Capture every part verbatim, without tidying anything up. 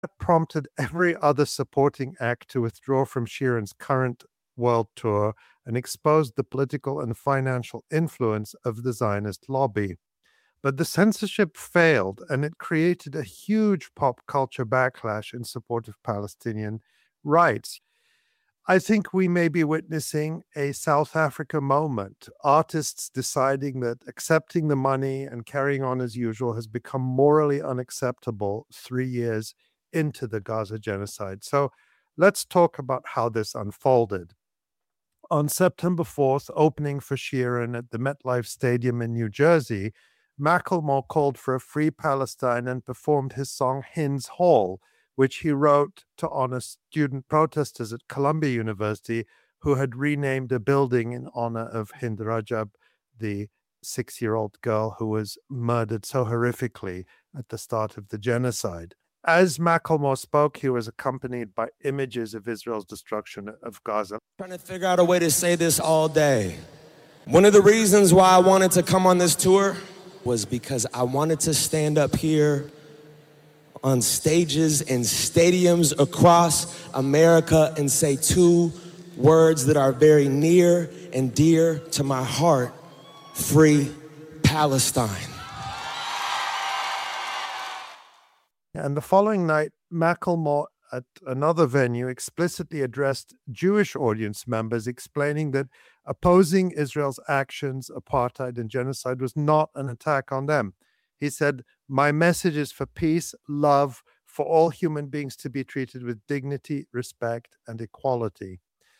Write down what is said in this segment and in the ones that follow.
That prompted every other supporting act to withdraw from Sheeran's current world tour and exposed the political and financial influence of the Zionist lobby. But the censorship failed, and it created a huge pop culture backlash in support of Palestinian rights. I think we may be witnessing a South Africa moment. Artists deciding that accepting the money and carrying on as usual has become morally unacceptable three years into the Gaza genocide. So let's talk about how this unfolded. On September fourth, opening for Sheeran at the MetLife Stadium in New Jersey, Macklemore called for a free Palestine and performed his song Hind's Hall, which he wrote to honor student protesters at Columbia University who had renamed a building in honor of Hind Rajab, the six-year-old girl who was murdered so horrifically at the start of the genocide. As Macklemore spoke, he was accompanied by images of Israel's destruction of Gaza. Trying to figure out a way to say this all day. One of the reasons why I wanted to come on this tour was because I wanted to stand up here on stages and stadiums across America and say two words that are very near and dear to my heart: free Palestine. And the following night, Macklemore at another venue explicitly addressed Jewish audience members, explaining that opposing Israel's actions, apartheid, and genocide was not an attack on them. He said, "My message is for peace, love, for all human beings to be treated with dignity, respect, and equality."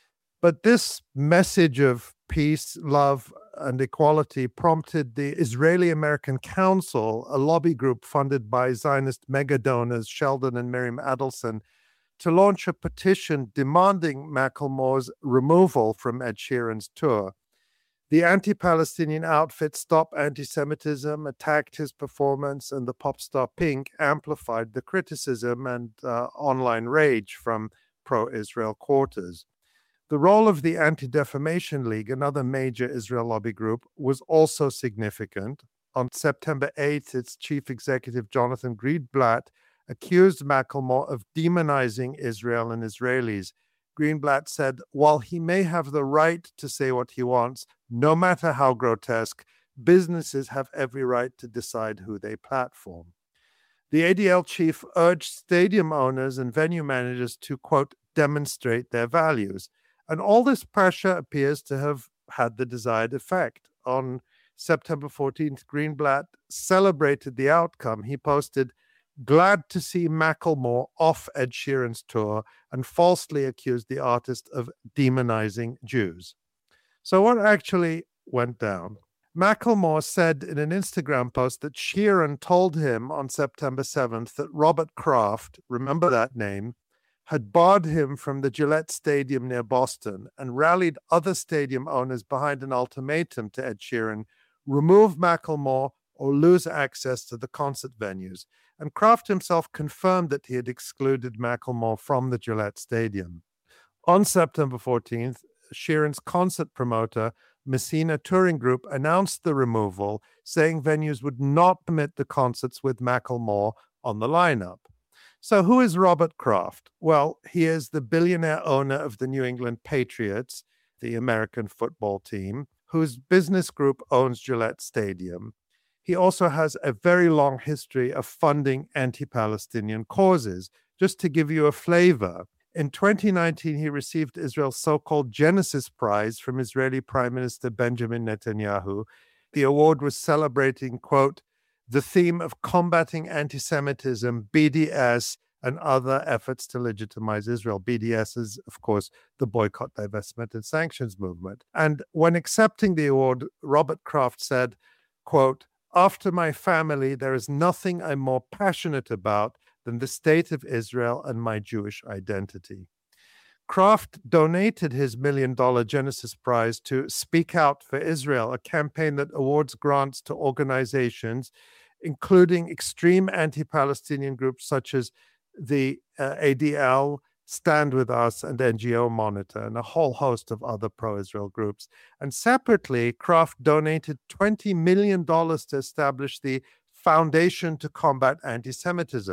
But this message of peace, love, and equality prompted the Israeli-American Council, a lobby group funded by Zionist mega donors Sheldon and Miriam Adelson, to launch a petition demanding Macklemore's removal from Ed Sheeran's tour. The anti-Palestinian outfit Stop Anti-Semitism attacked his performance, and the pop star Pink amplified the criticism and uh, online rage from pro-Israel quarters. The role of the Anti-Defamation League, another major Israel lobby group, was also significant. On September eighth, its chief executive, Jonathan Greenblatt, accused Macklemore of demonizing Israel and Israelis. Greenblatt said, while he may have the right to say what he wants, no matter how grotesque, businesses have every right to decide who they platform. The A D L chief urged stadium owners and venue managers to, quote, demonstrate their values. And all this pressure appears to have had the desired effect. On September fourteenth, Greenblatt celebrated the outcome. He posted, "Glad to see Macklemore off Ed Sheeran's tour," and falsely accused the artist of demonizing Jews. So what actually went down? Macklemore said in an Instagram post that Sheeran told him on September seventh that Robert Kraft, remember that name, had barred him from the Gillette Stadium near Boston and rallied other stadium owners behind an ultimatum to Ed Sheeran: remove Macklemore or lose access to the concert venues. And Kraft himself confirmed that he had excluded Macklemore from the Gillette Stadium. On September fourteenth, Sheeran's concert promoter, Messina Touring Group, announced the removal, saying venues would not permit the concerts with Macklemore on the lineup. So who is Robert Kraft? Well, he is the billionaire owner of the New England Patriots, the American football team, whose business group owns Gillette Stadium. He also has a very long history of funding anti-Palestinian causes. Just to give you a flavor, in twenty nineteen, he received Israel's so-called Genesis Prize from Israeli Prime Minister Benjamin Netanyahu. The award was celebrating, quote, the theme of combating anti-Semitism, B D S, and other efforts to legitimize Israel. B D S is, of course, the boycott, divestment, and sanctions movement. And when accepting the award, Robert Kraft said, quote, after my family, there is nothing I'm more passionate about than the state of Israel and my Jewish identity. Kraft donated his million-dollar Genesis Prize to Speak Out for Israel, a campaign that awards grants to organizations including extreme anti-Palestinian groups such as the uh, A D L, Stand With Us, and N G O Monitor, and a whole host of other pro-Israel groups. And separately, Kraft donated twenty million dollars to establish the Foundation to Combat Anti-Semitism,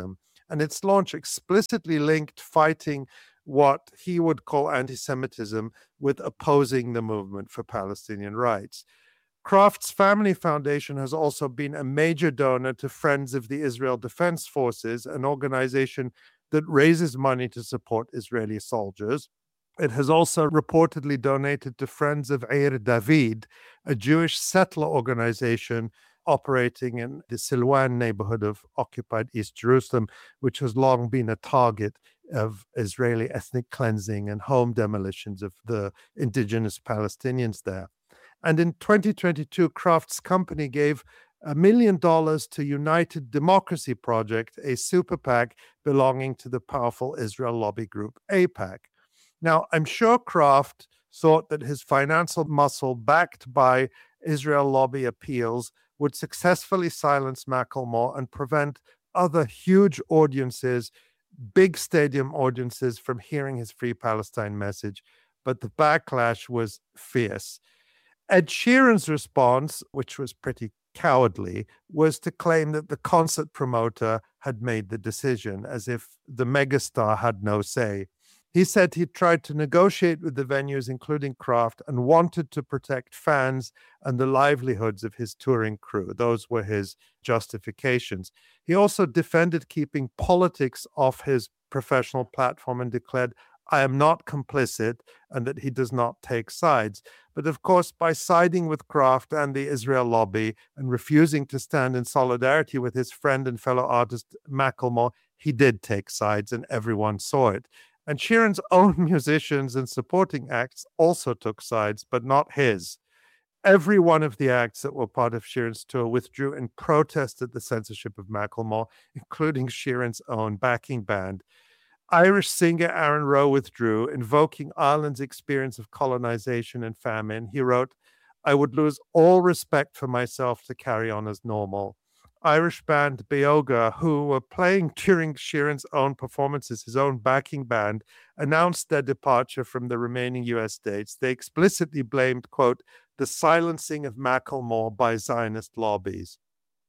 and its launch explicitly linked fighting what he would call anti-Semitism with opposing the movement for Palestinian rights. Kraft's Family Foundation has also been a major donor to Friends of the Israel Defense Forces, an organization that raises money to support Israeli soldiers. It has also reportedly donated to Friends of Eir David, a Jewish settler organization operating in the Silwan neighborhood of occupied East Jerusalem, which has long been a target of Israeli ethnic cleansing and home demolitions of the indigenous Palestinians there. And in twenty twenty-two, Kraft's company gave a million dollars to United Democracy Project, a super PAC belonging to the powerful Israel lobby group AIPAC. Now, I'm sure Kraft thought that his financial muscle, backed by Israel lobby appeals, would successfully silence Macklemore and prevent other huge audiences, big stadium audiences, from hearing his Free Palestine message. But the backlash was fierce. Ed Sheeran's response, which was pretty cowardly, was to claim that the concert promoter had made the decision, as if the megastar had no say. He said he tried to negotiate with the venues, including Kraft, and wanted to protect fans and the livelihoods of his touring crew. Those were his justifications. He also defended keeping politics off his professional platform and declared, "I am not complicit," and that he does not take sides. But of course, by siding with Kraft and the Israel lobby and refusing to stand in solidarity with his friend and fellow artist Macklemore, he did take sides, and everyone saw it. And Sheeran's own musicians and supporting acts also took sides, but not his. Every one of the acts that were part of Sheeran's tour withdrew in protest at the censorship of Macklemore, including Sheeran's own backing band. Irish singer Aaron Rowe withdrew, invoking Ireland's experience of colonization and famine. He wrote, "I would lose all respect for myself to carry on as normal." Irish band Beoga, who were playing during Sheeran's own performances, his own backing band, announced their departure from the remaining U S states. They explicitly blamed, quote, "the silencing of Macklemore by Zionist lobbies."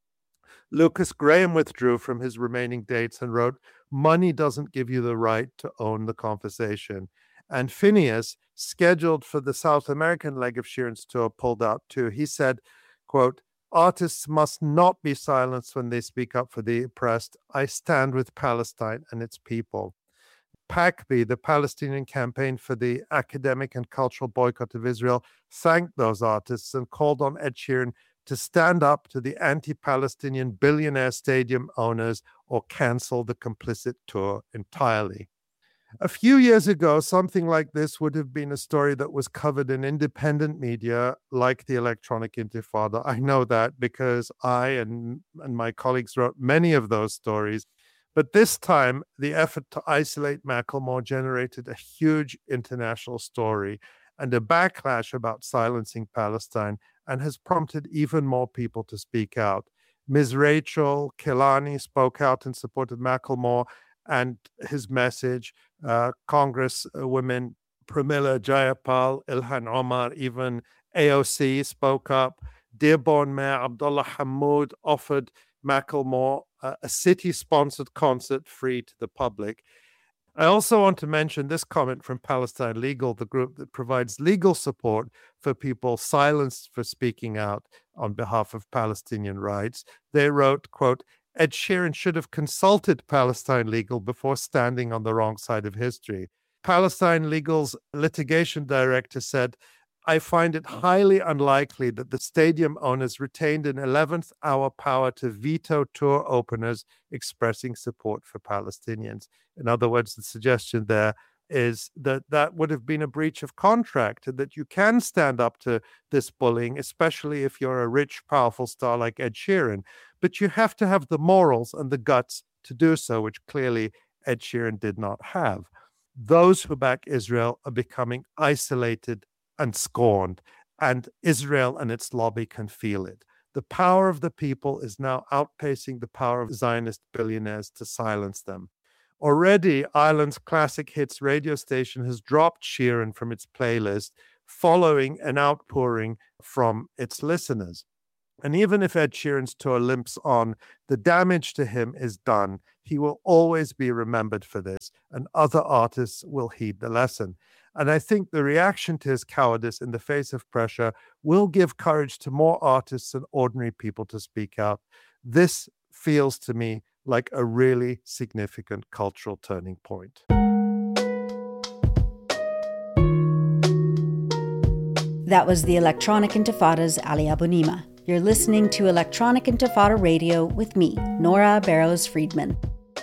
Lucas Graham withdrew from his remaining dates and wrote, "Money doesn't give you the right to own the conversation." And Phineas, scheduled for the South American leg of Sheeran's tour, pulled out too. He said, quote, "Artists must not be silenced when they speak up for the oppressed. I stand with Palestine and its people." PACB, the Palestinian Campaign for the Academic and Cultural Boycott of Israel, thanked those artists and called on Ed Sheeran to stand up to the anti-Palestinian billionaire stadium owners or cancel the complicit tour entirely. A few years ago, something like this would have been a story that was covered in independent media like the Electronic Intifada. I know that because I and, and my colleagues wrote many of those stories. But this time, the effort to isolate Macklemore generated a huge international story and a backlash about silencing Palestine, and has prompted even more people to speak out. Miz Rachel Kilani spoke out in support of Macklemore and his message. Uh, Congresswomen Pramila Jayapal, Ilhan Omar, even A O C spoke up. Dearborn Mayor Abdullah Hammoud offered Macklemore uh, a city-sponsored concert free to the public. I also want to mention this comment from Palestine Legal, the group that provides legal support for people silenced for speaking out on behalf of Palestinian rights. They wrote, quote, "Ed Sheeran should have consulted Palestine Legal before standing on the wrong side of history." Palestine Legal's litigation director said, "I find it highly unlikely that the stadium owners retained an eleventh hour power to veto tour openers expressing support for Palestinians." In other words, the suggestion there is that that would have been a breach of contract, and that you can stand up to this bullying, especially if you're a rich, powerful star like Ed Sheeran. But you have to have the morals and the guts to do so, which clearly Ed Sheeran did not have. Those who back Israel are becoming isolated and scorned, and Israel and its lobby can feel it. The power of the people is now outpacing the power of Zionist billionaires to silence them. Already, Ireland's classic hits radio station has dropped Sheeran from its playlist following an outpouring from its listeners. And even if Ed Sheeran's tour limps on, the damage to him is done. He will always be remembered for this, and other artists will heed the lesson. And I think the reaction to his cowardice in the face of pressure will give courage to more artists and ordinary people to speak out. This feels to me like a really significant cultural turning point. That was the Electronic Intifada's Ali Abunimah. You're listening to Electronic Intifada Radio with me, Nora Barrows-Friedman.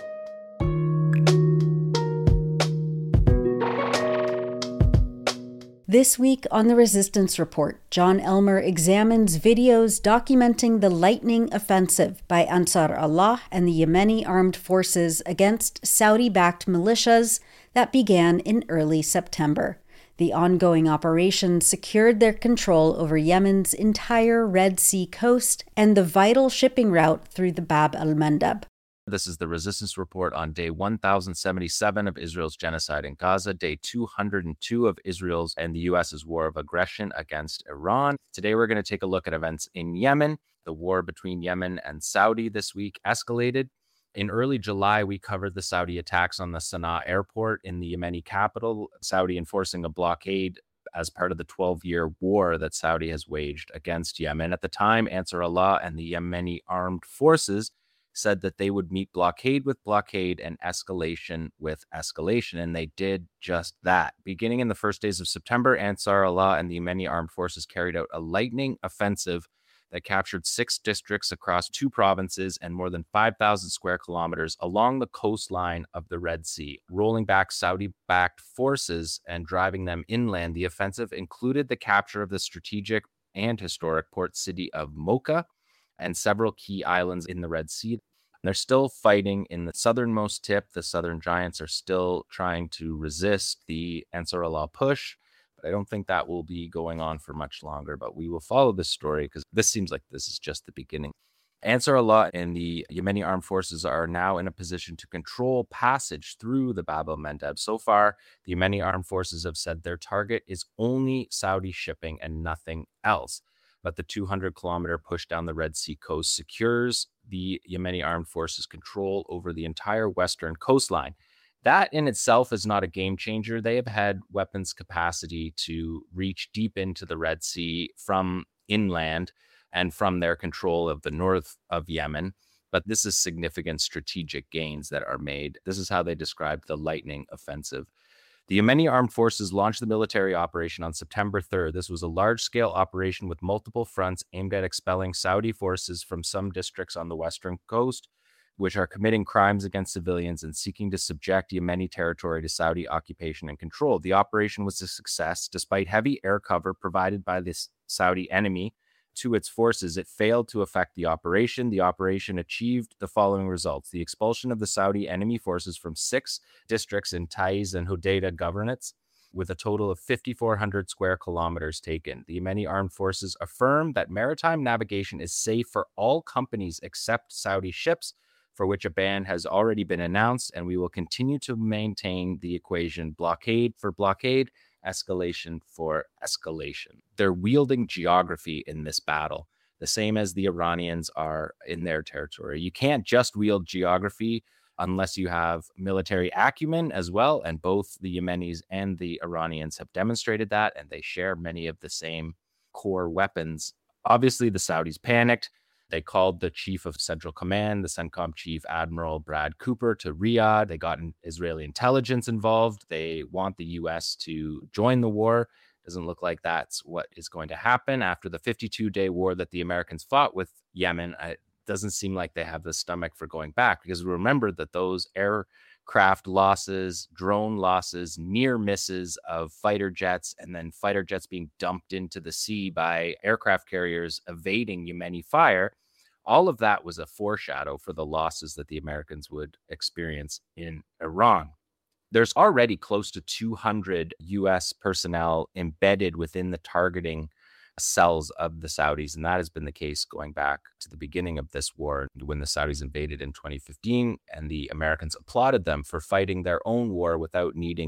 This week on the Resistance Report, John Elmer examines videos documenting the lightning offensive by Ansar Allah and the Yemeni armed forces against Saudi-backed militias that began in early September. The ongoing operation secured their control over Yemen's entire Red Sea coast and the vital shipping route through the Bab al-Mandab. This is the Resistance Report on day one thousand seventy-seven of Israel's genocide in Gaza, day two hundred two of Israel's and the U S's war of aggression against Iran. Today, we're going to take a look at events in Yemen. The war between Yemen and Saudi this week escalated. In early July, we covered the Saudi attacks on the Sana'a airport in the Yemeni capital, Saudi enforcing a blockade as part of the twelve-year war that Saudi has waged against Yemen. At the time, Ansar Allah and the Yemeni armed forces said that they would meet blockade with blockade and escalation with escalation, and they did just that. Beginning in the first days of September, Ansar Allah and the Yemeni armed forces carried out a lightning offensive that captured six districts across two provinces and more than five thousand square kilometers along the coastline of the Red Sea, rolling back Saudi-backed forces and driving them inland. The offensive included the capture of the strategic and historic port city of Mocha and several key islands in the Red Sea. They're still fighting in the southernmost tip. The Southern Giants are still trying to resist the Ansar Allah push. But I don't think that will be going on for much longer, but we will follow this story because this seems like this is just the beginning. Ansar Allah and the Yemeni armed forces are now in a position to control passage through the Bab al-Mandab. So far, the Yemeni armed forces have said their target is only Saudi shipping and nothing else. But the two hundred kilometer push down the Red Sea coast secures the Yemeni armed forces' control over the entire western coastline. That in itself is not a game changer. They have had weapons capacity to reach deep into the Red Sea from inland and from their control of the north of Yemen. But this is significant strategic gains that are made. This is how they described the lightning offensive. The Yemeni armed forces launched the military operation on September third. This was a large-scale operation with multiple fronts aimed at expelling Saudi forces from some districts on the western coast, which are committing crimes against civilians and seeking to subject Yemeni territory to Saudi occupation and control. The operation was a success. Despite heavy air cover provided by this Saudi enemy to its forces, it failed to affect the operation. The operation achieved the following results: the expulsion of the Saudi enemy forces from six districts in Taiz and Hodeidah governorates, with a total of five thousand four hundred square kilometers taken. The Yemeni armed forces affirm that maritime navigation is safe for all companies except Saudi ships, for which a ban has already been announced, and we will continue to maintain the equation blockade for blockade, escalation for escalation. They're wielding geography in this battle, the same as the Iranians are in their territory. You can't just wield geography unless you have military acumen as well, and both the Yemenis and the Iranians have demonstrated that, and they share many of the same core weapons. Obviously, the Saudis panicked. They called the chief of Central Command, the CENTCOM chief, Admiral Brad Cooper, to Riyadh. They got Israeli intelligence involved. They want the U S to join the war. Doesn't look like that's what is going to happen. After the fifty-two day war that the Americans fought with Yemen, it doesn't seem like they have the stomach for going back, because remember that those aircraft losses, drone losses, near misses of fighter jets, and then fighter jets being dumped into the sea by aircraft carriers evading Yemeni fire, all of that was a foreshadow for the losses that the Americans would experience in Iran. There's already close to two hundred U S personnel embedded within the targeting cells of the Saudis, and that has been the case going back to the beginning of this war, when the Saudis invaded in twenty fifteen, and the Americans applauded them for fighting their own war without needing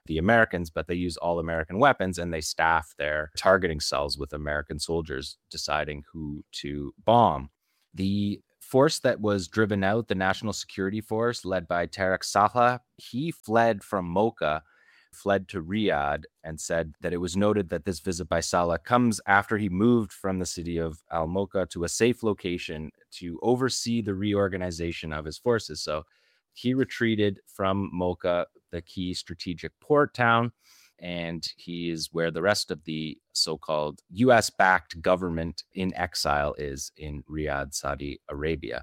the Americans, but they use all American weapons, and they staff their targeting cells with American soldiers deciding who to bomb. The force that was driven out, the National Security Force led by Tarek Saleh, he fled from Mocha, fled to Riyadh, and said that it was noted that this visit by Saleh comes after he moved from the city of Al Mocha to a safe location to oversee the reorganization of his forces. So he retreated from Mocha, the key strategic port town, and he is where the rest of the so-called U S-backed government in exile is, in Riyadh, Saudi Arabia.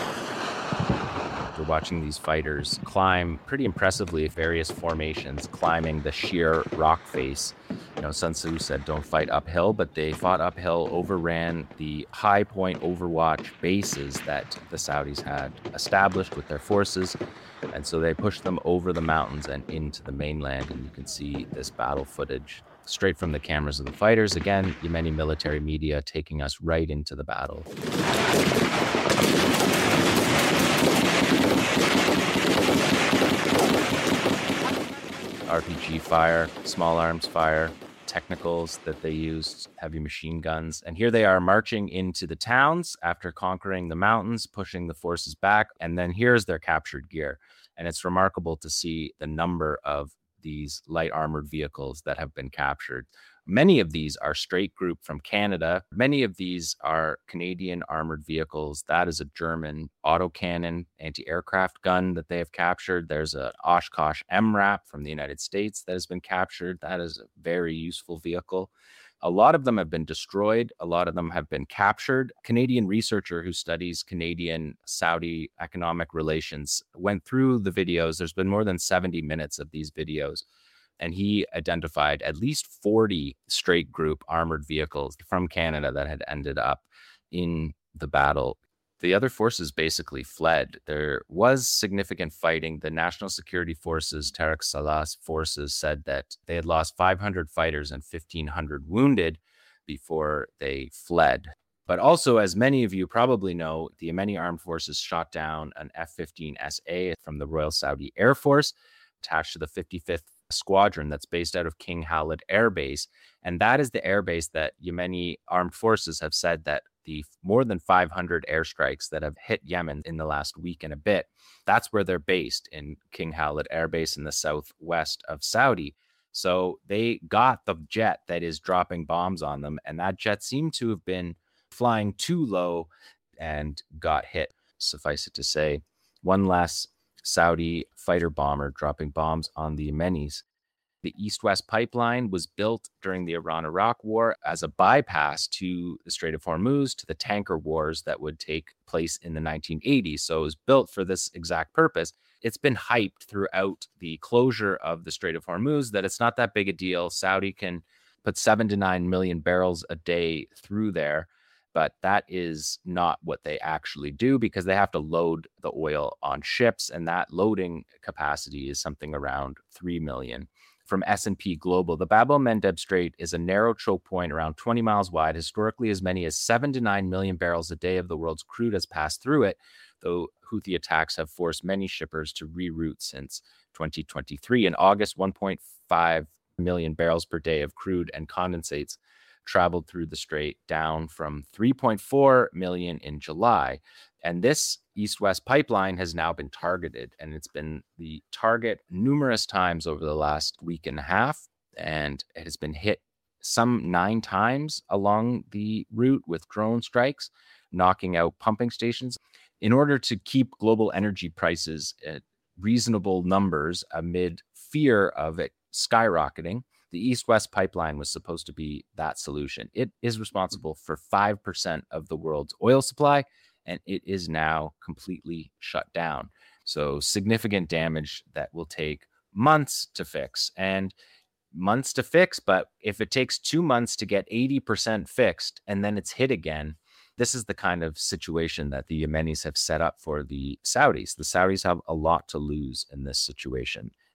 We're watching these fighters climb pretty impressively various formations, climbing the sheer rock face. You know, Sun Tzu said, don't fight uphill, but they fought uphill, overran the high point overwatch bases that the Saudis had established with their forces. And so they pushed them over the mountains and into the mainland. And you can see this battle footage straight from the cameras of the fighters. Again, Yemeni military media taking us right into the battle. R P G fire, small arms fire, technicals that they used, heavy machine guns. And here they are marching into the towns after conquering the mountains, pushing the forces back. And then here's their captured gear. And it's remarkable to see the number of these light armored vehicles that have been captured. Many of these are Straight Group from Canada. Many of these are Canadian armored vehicles. That is a German autocannon anti-aircraft gun that they have captured. There's an Oshkosh M RAP from the United States that has been captured. That is a very useful vehicle. A lot of them have been destroyed. A lot of them have been captured. A Canadian researcher who studies Canadian-Saudi economic relations went through the videos. There's been more than seventy minutes of these videos. And he identified at least forty Straight Group armored vehicles from Canada that had ended up in the battle. The other forces basically fled. There was significant fighting. The National Security Forces, Tarek Saleh's forces, said that they had lost five hundred fighters and fifteen hundred wounded before they fled. But also, as many of you probably know, the Yemeni armed forces shot down an F fifteen S A from the Royal Saudi Air Force attached to the fifty-fifth Squadron that's based out of King Khalid Air Base. And that is the air base that Yemeni armed forces have said that the more than five hundred airstrikes that have hit Yemen in the last week and a bit, that's where they're based, in King Khalid Air Base in the southwest of Saudi. So they got the jet that is dropping bombs on them, and that jet seemed to have been flying too low and got hit. Suffice it to say, one less Saudi fighter bomber dropping bombs on the Yemenis. The East-West pipeline was built during the Iran-Iraq War as a bypass to the Strait of Hormuz, to the tanker wars that would take place in the nineteen eighties. So it was built for this exact purpose. It's been hyped throughout the closure of the Strait of Hormuz that it's not that big a deal. Saudi can put seven to nine million barrels a day through there. But that is not what they actually do, because they have to load the oil on ships, and that loading capacity is something around three million. From S and P Global, the Bab el-Mandeb Strait is a narrow choke point around twenty miles wide. Historically, as many as seven to nine million barrels a day of the world's crude has passed through it, though Houthi attacks have forced many shippers to reroute since twenty twenty-three. In August, one point five million barrels per day of crude and condensates traveled through the strait, down from three point four million in July. And this East-West pipeline has now been targeted, and it's been the target numerous times over the last week and a half, and it has been hit some nine times along the route with drone strikes, knocking out pumping stations. In order to keep global energy prices at reasonable numbers amid fear of it skyrocketing, the East-West pipeline was supposed to be that solution. It is responsible for five percent of the world's oil supply, and it is now completely shut down. So significant damage that will take months to fix. And months to fix, but if it takes two months to get eighty percent fixed and then it's hit again, this is the kind of situation that the Yemenis have set up for the Saudis. The Saudis have a lot to lose in this situation.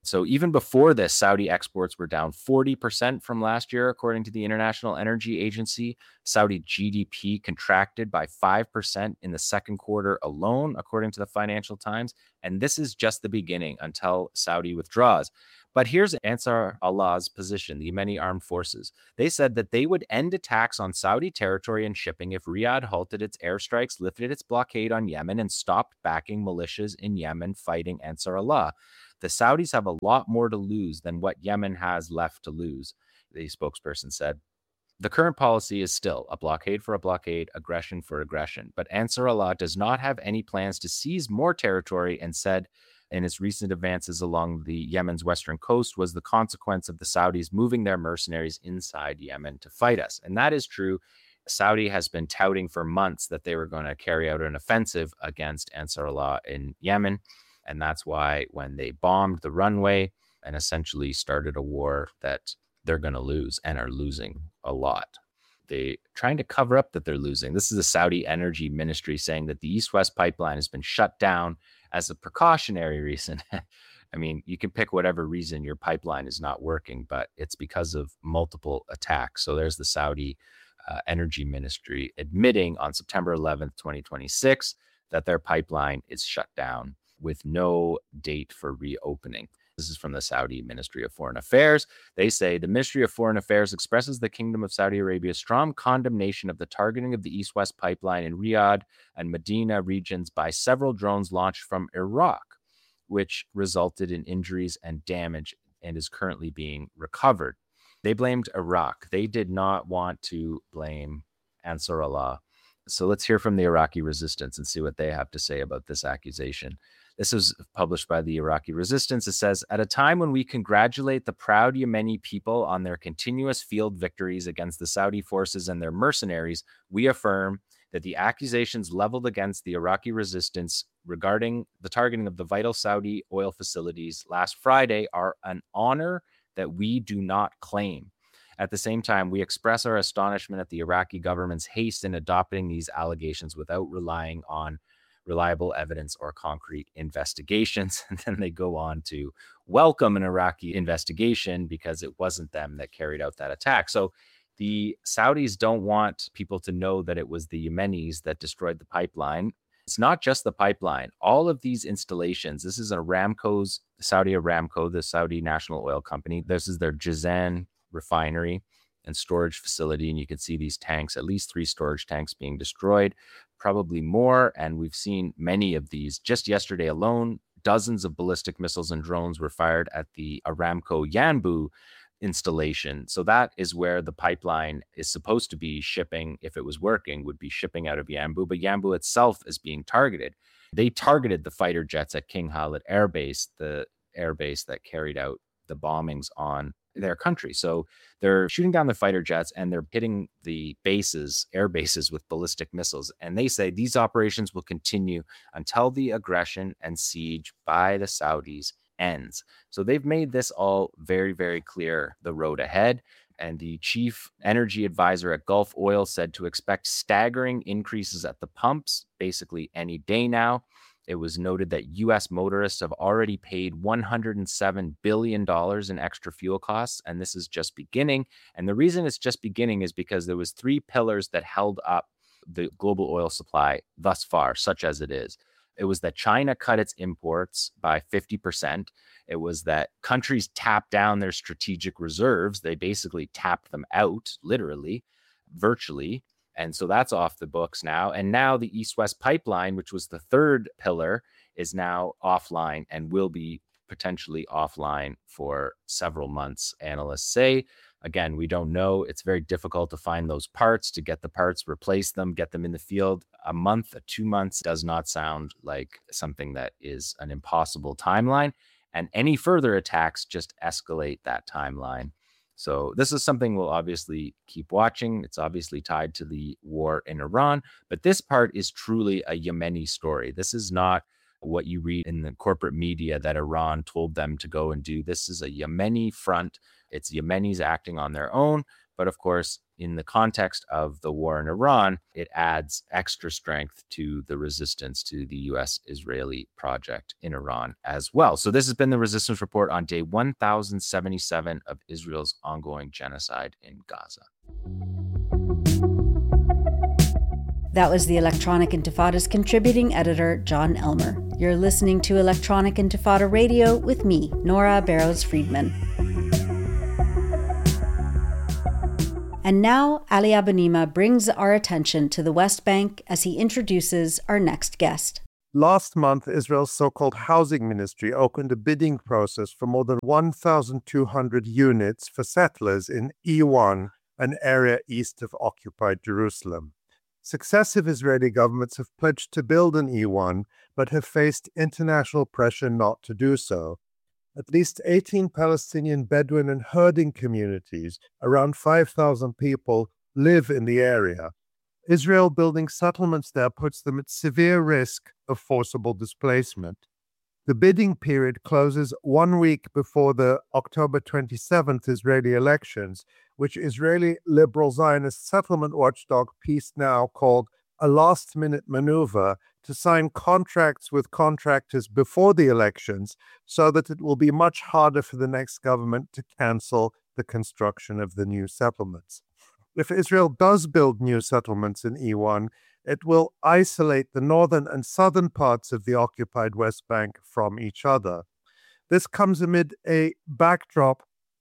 So even before this, Saudi exports were down forty percent from last year, according to the International Energy Agency. Saudi G D P contracted by five percent in the second quarter alone, according to the Financial Times. And this is just the beginning until Saudi withdraws. But here's Ansar Allah's position, the Yemeni armed forces. They said that they would end attacks on Saudi territory and shipping if Riyadh halted its airstrikes, lifted its blockade on Yemen, and stopped backing militias in Yemen fighting Ansar Allah. The Saudis have a lot more to lose than what Yemen has left to lose, the spokesperson said. The current policy is still a blockade for a blockade, aggression for aggression. But Ansar Allah does not have any plans to seize more territory, and said in its recent advances along the Yemen's western coast was the consequence of the Saudis moving their mercenaries inside Yemen to fight us. And that is true. Saudi has been touting for months that they were going to carry out an offensive against Ansar Allah in Yemen. And that's why when they bombed the runway and essentially started a war that they're going to lose and are losing a lot. They're trying to cover up that they're losing. This is the Saudi Energy Ministry saying that the East-West pipeline has been shut down as a precautionary reason. I mean, you can pick whatever reason your pipeline is not working, but it's because of multiple attacks. So there's the Saudi uh, Energy Ministry admitting on September eleventh, twenty twenty-six, that their pipeline is shut down with no date for reopening. This is from the Saudi Ministry of Foreign Affairs. They say the Ministry of Foreign Affairs expresses the Kingdom of Saudi Arabia's strong condemnation of the targeting of the East-West pipeline in Riyadh and Medina regions by several drones launched from Iraq, which resulted in injuries and damage and is currently being recovered. They blamed Iraq. They did not want to blame Ansar Allah. So let's hear from the Iraqi resistance and see what they have to say about this accusation. This was published by the Iraqi resistance. It says, at a time when we congratulate the proud Yemeni people on their continuous field victories against the Saudi forces and their mercenaries, we affirm that the accusations leveled against the Iraqi resistance regarding the targeting of the vital Saudi oil facilities last Friday are an honor that we do not claim. At the same time, we express our astonishment at the Iraqi government's haste in adopting these allegations without relying on reliable evidence or concrete investigations. And then they go on to welcome an Iraqi investigation because it wasn't them that carried out that attack. So the Saudis don't want people to know that it was the Yemenis that destroyed the pipeline. It's not just the pipeline. All of these installations, this is Aramco's, Saudi Aramco, the Saudi national oil company. This is their Jazan refinery and storage facility. And you can see these tanks, at least three storage tanks being destroyed, probably more. And we've seen many of these. Just yesterday alone, dozens of ballistic missiles and drones were fired at the Aramco Yanbu installation. So that is where the pipeline is supposed to be shipping, if it was working, would be shipping out of Yanbu. But Yanbu itself is being targeted. They targeted the fighter jets at King Khalid Air Base, the air base that carried out the bombings on their country. So they're shooting down the fighter jets and they're hitting the bases, air bases with ballistic missiles. And they say these operations will continue until the aggression and siege by the Saudis ends. So they've made this all very, very clear, the road ahead. And the chief energy advisor at Gulf Oil said to expect staggering increases at the pumps, basically any day now. It was noted that U S motorists have already paid one hundred seven billion dollars in extra fuel costs, and this is just beginning. And the reason it's just beginning is because there was three pillars that held up the global oil supply thus far, such as it is. It was that China cut its imports by fifty percent. It was that countries tapped down their strategic reserves. They basically tapped them out, literally, virtually. And so that's off the books now. And now the East-West pipeline, which was the third pillar, is now offline and will be potentially offline for several months, analysts say. Again, we don't know. It's very difficult to find those parts, to get the parts, replace them, get them in the field. A month, two months does not sound like something that is an impossible timeline. And any further attacks just escalate that timeline. So this is something we'll obviously keep watching. It's obviously tied to the war in Iran, but this part is truly a Yemeni story. This is not what you read in the corporate media that Iran told them to go and do. This is a Yemeni front. It's Yemenis acting on their own. But of course, in the context of the war in Iran, it adds extra strength to the resistance to the U S-Israeli project in Iran as well. So this has been the Resistance Report on day one thousand seventy-seven of Israel's ongoing genocide in Gaza. That was the Electronic Intifada's contributing editor, John Elmer. You're listening to Electronic Intifada Radio with me, Nora Barrows-Friedman. And now, Ali Abunimah brings our attention to the West Bank as he introduces our next guest. Last month, Israel's so-called housing ministry opened a bidding process for more than one thousand two hundred units for settlers in E one, an area east of occupied Jerusalem. Successive Israeli governments have pledged to build an E one, but have faced international pressure not to do so. At least eighteen Palestinian Bedouin and herding communities, around five thousand people, live in the area. Israel building settlements there puts them at severe risk of forcible displacement. The bidding period closes one week before the October twenty-seventh Israeli elections, which Israeli liberal Zionist settlement watchdog Peace Now called a last-minute maneuver to sign contracts with contractors before the elections so that it will be much harder for the next government to cancel the construction of the new settlements. If Israel does build new settlements in E one, it will isolate the northern and southern parts of the occupied West Bank from each other. This comes amid a backdrop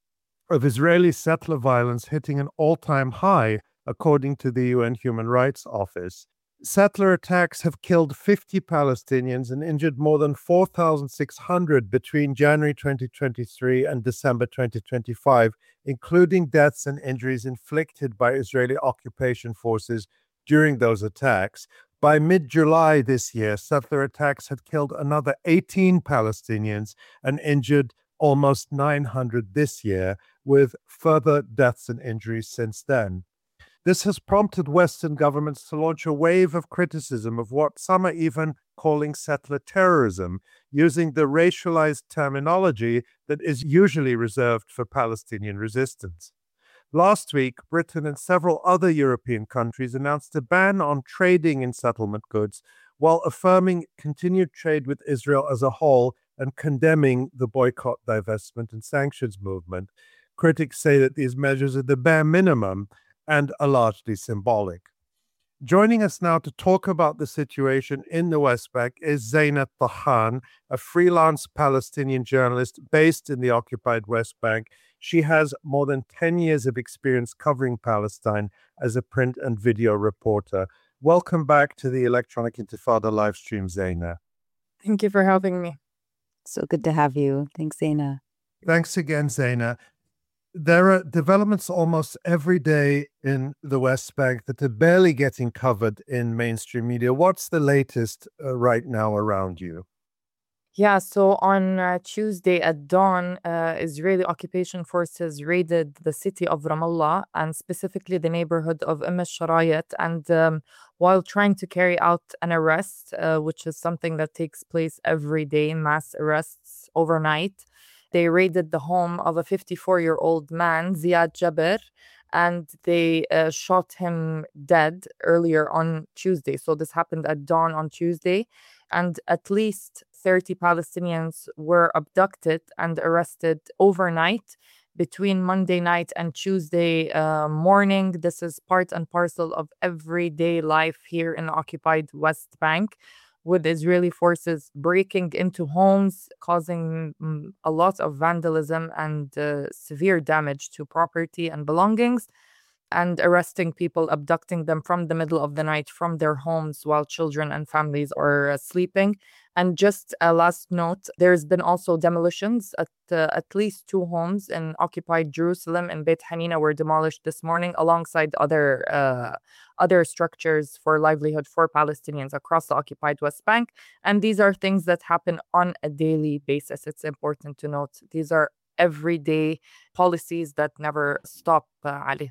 of Israeli settler violence hitting an all-time high, according to the U N Human Rights Office. Settler attacks have killed fifty Palestinians and injured more than four thousand six hundred between January twenty twenty-three and December twenty twenty-five, including deaths and injuries inflicted by Israeli occupation forces during those attacks. By mid-July this year, settler attacks had killed another eighteen Palestinians and injured almost nine hundred this year, with further deaths and injuries since then. This has prompted Western governments to launch a wave of criticism of what some are even calling settler terrorism, using the racialized terminology that is usually reserved for Palestinian resistance. Last week, Britain and several other European countries announced a ban on trading in settlement goods, while affirming continued trade with Israel as a whole and condemning the boycott, divestment, and sanctions movement. Critics say that these measures are the bare minimum and are largely symbolic. Joining us now to talk about the situation in the West Bank is Zeina Tahan, a freelance Palestinian journalist based in the occupied West Bank. She has more than ten years of experience covering Palestine as a print and video reporter. Welcome back to the Electronic Intifada live stream, Zeina. Thank you for having me. So good to have you. Thanks, Zeina. Thanks again, Zeina. There are developments almost every day in the West Bank that are barely getting covered in mainstream media. What's the latest uh, right now around you? Yeah, so on uh, Tuesday at dawn, uh, Israeli occupation forces raided the city of Ramallah and specifically the neighborhood of Umm al-Sharayat. And um, while trying to carry out an arrest, uh, which is something that takes place every day, mass arrests overnight, they raided the home of a fifty-four-year-old man, Ziad Jabir, and they uh, shot him dead earlier on Tuesday. So this happened at dawn on Tuesday, and at least thirty Palestinians were abducted and arrested overnight between Monday night and Tuesday uh, morning. This is part and parcel of everyday life here in the occupied West Bank, with Israeli forces breaking into homes, causing mm, a lot of vandalism and uh, severe damage to property and belongings, and arresting people, abducting them from the middle of the night from their homes while children and families are uh, sleeping. And just a last note, there's been also demolitions at uh, at least two homes in occupied Jerusalem and Beit Hanina were demolished this morning, alongside other uh, other structures for livelihood for Palestinians across the occupied West Bank. And these are things that happen on a daily basis. It's important to note these are everyday policies that never stop, uh, Ali.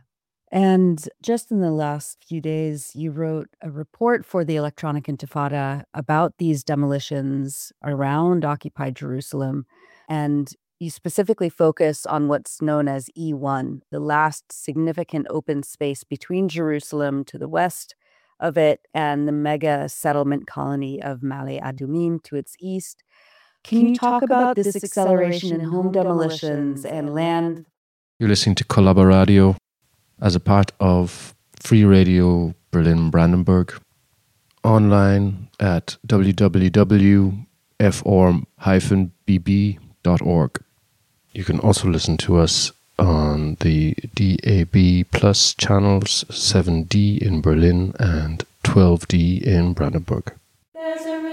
And just in the last few days, you wrote a report for the Electronic Intifada about these demolitions around occupied Jerusalem. And You specifically focus on what's known as E one, the last significant open space between Jerusalem to the west of it and the mega settlement colony of Ma'ale Adumim to its east. Can, Can you talk about this acceleration in home demolitions and land? You're listening to Collaboradio as a part of Free Radio Berlin Brandenburg, online at w w w dot f orm dash b b dot org. You can also listen to us on the D A B Plus channels seven D in Berlin and twelve D in Brandenburg.